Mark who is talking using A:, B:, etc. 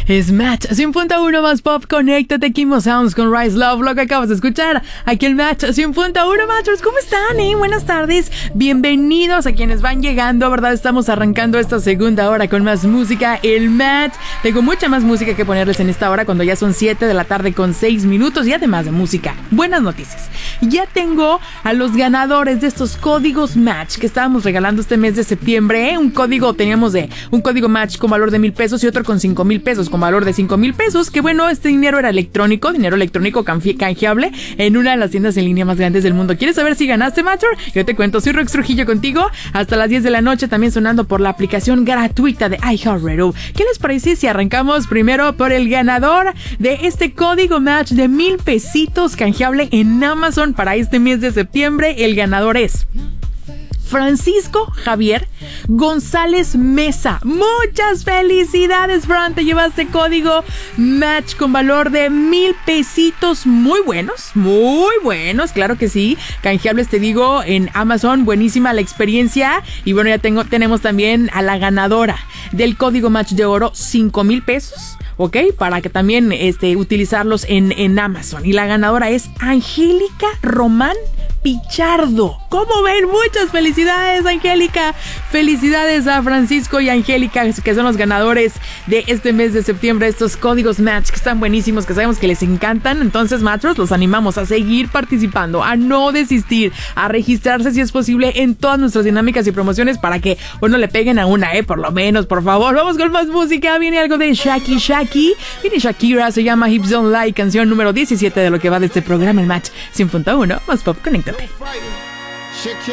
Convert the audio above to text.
A: Es Match 100.1 más pop. Conéctate, Kimo Sounds con Rise Love, lo que acabas de escuchar. Aquí el Match 100.1, Matchers. ¿Cómo están? Buenas tardes. Bienvenidos a quienes van llegando, ¿verdad? Estamos arrancando esta segunda hora con más música. El Match. Tengo mucha más música que ponerles en esta hora cuando ya son 7 de la tarde con 6 minutos. Y además de música, buenas noticias. Ya tengo a los ganadores de estos códigos Match que estábamos regalando este mes de septiembre. Un código, teníamos un código Match con valor de 1,000 pesos y otro con 5,000 pesos, con valor de 5,000 pesos. Que bueno, este dinero era dinero electrónico canjeable en una de las tiendas en línea más grandes del mundo. ¿Quieres saber si ganaste, Matcher? Yo te cuento, soy Rox Trujillo contigo hasta las 10 de la noche, también sonando por la aplicación gratuita de iHeartRadio. ¿Qué les parece si arrancamos primero por el ganador de este código Match de 1,000 pesitos canjeable en Amazon para este mes de septiembre? El ganador es Francisco Javier González Mesa. Muchas felicidades, Fran. Te llevaste código Match con valor de 1,000 pesitos. Muy buenos, claro que sí. Canjeables, te digo, en Amazon. Buenísima la experiencia. Y bueno, ya tenemos también a la ganadora del código Match de oro, 5,000 pesos. ¿Ok? Para que también utilizarlos en Amazon. Y la ganadora es Angélica Román Pichardo. ¿Cómo ven? Muchas felicidades, Angélica. Felicidades a Francisco y Angélica, que son los ganadores de este mes de septiembre. Estos códigos Match que están buenísimos, que sabemos que les encantan. Entonces, Matchers, los animamos a seguir participando, a no desistir, a registrarse si es posible en todas nuestras dinámicas y promociones para que, bueno, le peguen a una, por lo menos, por favor. Vamos con más música. Viene algo de Shaki. Viene Shakira, se llama Hips Don't Lie, canción número 17 de lo que va de este programa, el Match 100.1 más pop. Conéctate.
B: Shake